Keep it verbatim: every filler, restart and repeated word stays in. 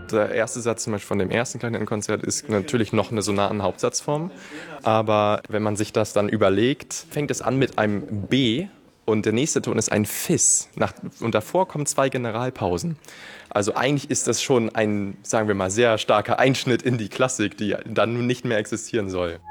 der erste Satz zum Beispiel von dem ersten Klarinettenkonzert ist natürlich noch eine Sonaten-Hauptsatzform. Aber wenn man sich das dann überlegt, fängt es an mit einem B und der nächste Ton ist ein Fis. Nach, und davor kommen zwei Generalpausen. Also eigentlich ist das schon ein, sagen wir mal, sehr starker Einschnitt in die Klassik, die dann nicht mehr existieren soll.